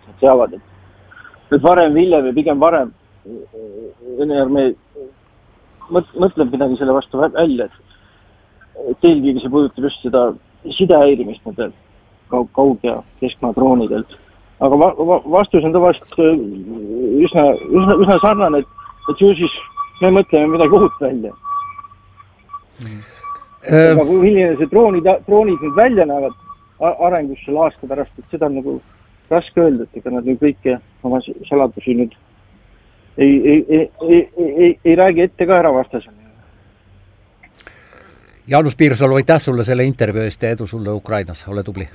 nad seavad, et varem Viljem või pigem varem Vene armee mõtleb midagi selle vastu välja, et eelkõige see puudutab just seda sidehäirimist nendel kaug- ja keskmaa droonidelt. Aga vastus on tavaliselt üsna sarnane, et ju siis me mõtleme midagi uut välja. Aga kui milline see droonid nüüd välja näevad arengus selle aasta pärast, et seda on nagu raske öelda, et ega nad nüüd kõike oma saladusi nüüd ei räägi ette ka ära vastasel. Jaanus Piirsalu, aitäh sulle selle intervjuu eest ja edu sulle Ukrainas, ole tubli.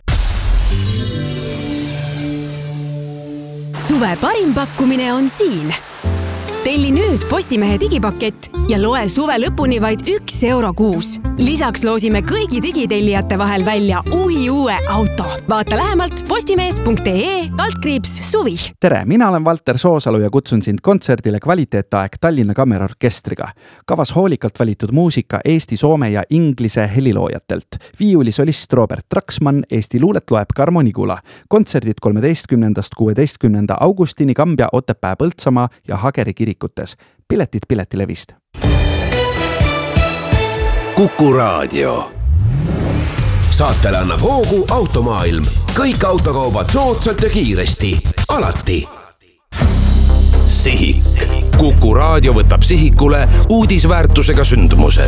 Suve parim pakkumine on siin. Telli nüüd Postimehe digipakett ja loe suve lõpuni vaid €1 kuus. Lisaks loosime kõigi digitellijate vahel välja uue auto. Vaata lähemalt postimees.ee/suvi. Tere, mina olen Valter Soosalu ja kutsun sind kontserdile Kvaliteetaeg Tallinna Kammerorkestriga. Kavas hoolikalt valitud muusika Eesti, soome ja inglise heliloojatelt. Viiulisolist Robert Traksmann, Eesti luulet loeb Karmo Nigula. Kontserdid 13.–16. augustini Kambja, Otepää, Põltsamaa ja Hageri kirikutes. Piletid Piletilevist. Kuku Raadio. Saatele annab hoogu Automaailm. Kõik autokaubad soodsalt ja kiiresti. Alati. Sihik. Kuku Raadio võtab sihikule uudisväärtusega sündmused.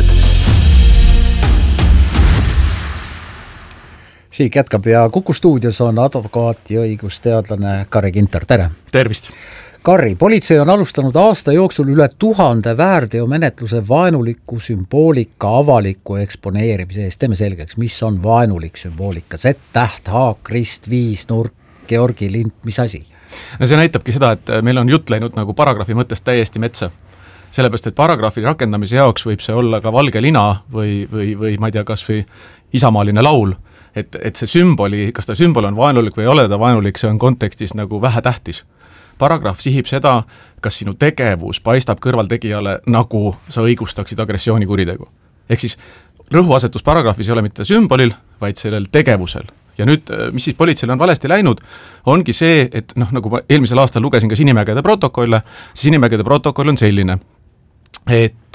Sihik jätkab ja Kuku stuudios on advokaat ja õigusteadlane Kari Ginter. Tere! Tervist! Kari, politsei on alustanud aasta jooksul üle 1000 väärteomenetluse vaenuliku sümboolika avaliku eksponeerimise eest. Teeme selgeks, mis on vaenulik sümboolika? Z-täht, haak, rist, viisnurk, Georgi lint, mis asi? No see näitabki seda, et meil on jutt läinud nagu paragrahvi mõttest täiesti metsa. Sellepärast, et paragrahvi rakendamise jaoks võib see olla ka valge lina või ma ei tea, kas või isamaaline laul. Et see sümboli, kas ta sümbol on vaenulik või ei ole ta vaenulik, see on kontekstis nagu vähe tähtis. Paragrahv sihib seda, kas sinu tegevus paistab kõrvaltegijale, nagu sa õigustaksid agressioonikuritegu. Ehk siis rõhuasetus paragrahvis ei ole mitte sümbolil, vaid sellel tegevusel. Ja nüüd, mis siis politseil on valesti läinud, ongi see, et nagu ma eelmisel aastal lugesin ka Sinimägede protokolle, Sinimägede protokoll on selline, et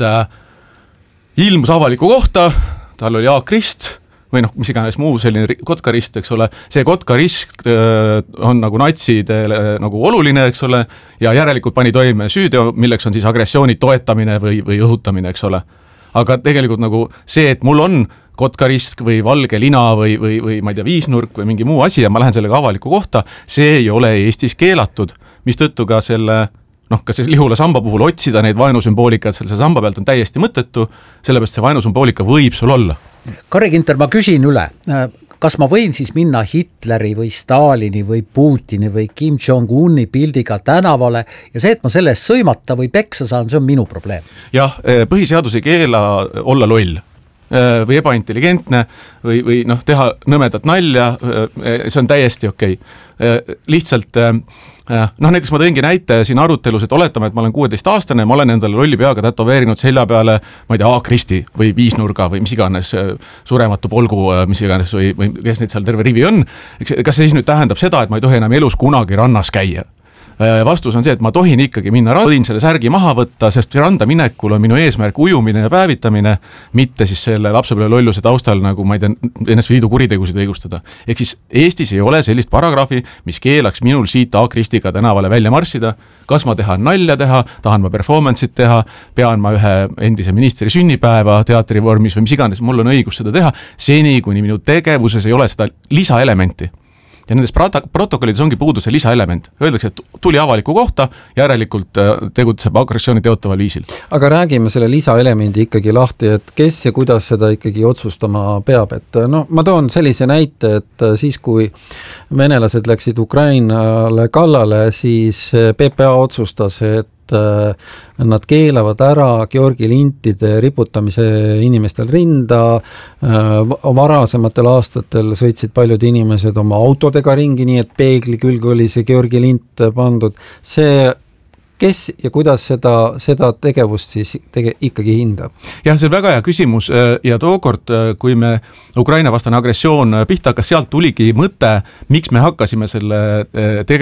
ilmus avaliku kohta, tal oli Aakrist, või mis iganes muu selline kotkarist, eks ole, see kotkarist on nagu natsidele nagu oluline, eks ole, ja järelikult pani toime süüteo, milleks on siis agressiooni toetamine või õhutamine, eks ole. Aga tegelikult nagu see, et mul on kotkarist või valge lina või ma ei tea, viisnurk või mingi muu asi ja ma lähen sellega avaliku kohta, see ei ole Eestis keelatud, mistõttu ka selle kas see Lihula samba puhul otsida neid vaenusümboolikat selle samba pealt on täiesti mõttetu, sellepärast see vaenusümboolika võib sul olla. Kari Ginter, ma küsin üle, kas ma võin siis minna Hitleri või Stalini või Putini või Kim Jong-uni pildiga tänavale ja see, et ma sellest sõimata või peksa saan, see on minu probleem. Jah, põhiseadus ei keela olla loll või ebaintelligentne või teha nõmedat nalja, see on täiesti okei. Lihtsalt näiteks ma tõingi näite siin arutelus, et oletame, et ma olen 16-aastane ja ma olen endale lolli peaga tätoveerinud selja peale, ma ei tea, A-kristi või viisnurga või mis iganes surematu polgu, mis iganes või kes neid seal terve rivi on. Kas see siis nüüd tähendab seda, et ma ei tohi enam elus kunagi rannas käia? Vastus on see, et ma tohin ikkagi minna võin selle särgi maha võtta, sest randa minekul on minu eesmärk ujumine ja päevitamine, mitte siis selle lapsepõlve lolluse taustal nagu ma ei tea, NSV Liidu kuritegusid õigustada. Ehk siis Eestis ei ole sellist paragrahvi, mis keelaks minul siit A-kristiga tänavale välja marssida. Kas ma tahan nalja teha, tahan ma performance'it teha, pean ma ühe endise ministri sünnipäeva teatrivormis või mis iganes, mul on õigus seda teha, seni kuni minu tegevuses ei ole seda lisaelementi. Ja nendes protokollides ongi puudu see lisaelement. Öeldakse, et tuli avaliku kohta, järelikult tegutseb agressiooni teotaval viisil. Aga räägime selle lisaelemendi ikkagi lahti, et kes ja kuidas seda ikkagi otsustama peab. Et ma toon sellise näite, et siis kui venelased läksid Ukrainale kallale, siis PPA otsustas, et nad keelavad ära Georgi lintide riputamise inimestel rinda. Varasematel aastatel sõitsid paljud inimesed oma autodega ringi, nii et peegli külge oli see Georgi lint pandud. See, kes ja kuidas seda tegevust siis ikkagi hindab? Jah, see on väga hea küsimus ja tookord, kui me Ukraina vastane agressioon pihta hakkas, sealt tuligi mõte, miks me hakkasime selle